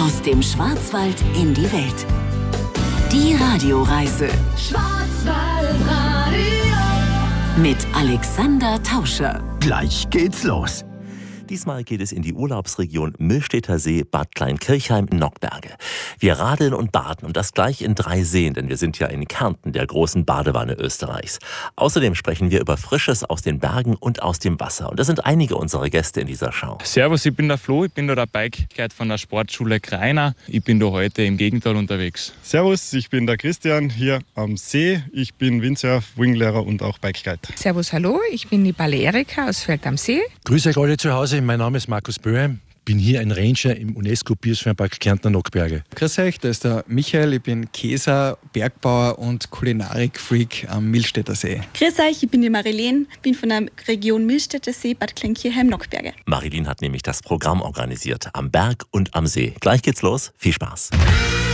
Aus dem Schwarzwald in die Welt. Die Radioreise. Schwarzwaldradio. Mit Alexander Tauscher. Gleich geht's los. Diesmal geht es in die Urlaubsregion Millstätter See, Bad Kleinkirchheim, Nockberge. Wir radeln und baden und das gleich in 3 Seen, denn wir sind ja in Kärnten, der großen Badewanne Österreichs. Außerdem sprechen wir über Frisches aus den Bergen und aus dem Wasser. Und das sind einige unserer Gäste in dieser Schau. Servus, ich bin der Flo, ich bin da der Bike-Guide von der Sportschule Greiner. Ich bin da heute im Gegenteil unterwegs. Servus, ich bin der Christian hier am See. Ich bin Windsurf, Winglehrer und auch Bike-Guide. Servus, hallo, ich bin die Balle Erika aus Feld am See. Grüße euch alle zu Hause, mein Name ist Markus Böheim. Bin hier ein Ranger im UNESCO-Biosphärenpark Kärntner Nockberge. Grüß euch, da ist der Michael, ich bin Käser, Bergbauer und Kulinarik-Freak am Millstätter See. Grüß euch, ich bin die Marilene, bin von der Region Millstätter See, Bad Kleinkirchheim, Nockberge. Marilene hat nämlich das Programm organisiert, am Berg und am See. Gleich geht's los, viel Spaß.